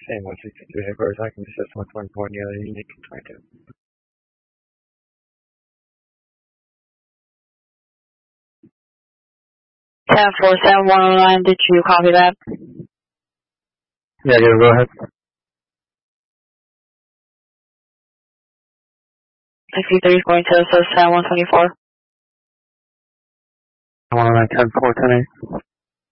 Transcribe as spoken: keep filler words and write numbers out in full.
Same one sixty-three headquarters, I can assist one twenty-four near the unique twenty-two. ten four seven one oh nine, did you copy that? Yeah, yeah, go ahead. sixty-three is going to assist ten one twenty-four. one oh nine ten four ten eight.